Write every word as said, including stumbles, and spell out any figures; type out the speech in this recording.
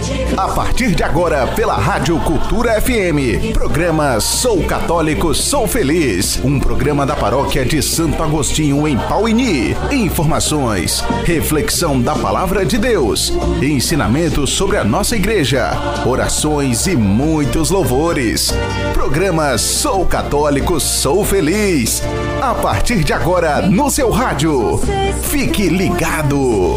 A partir de agora, pela Rádio Cultura F M, programa Sou Católico, Sou Feliz, um programa da paróquia de Santo Agostinho em Pauini. Informações, reflexão da Palavra de Deus, ensinamentos sobre a nossa igreja, orações e muitos louvores. Programa Sou Católico, Sou Feliz. A partir de agora, no seu rádio. Fique ligado.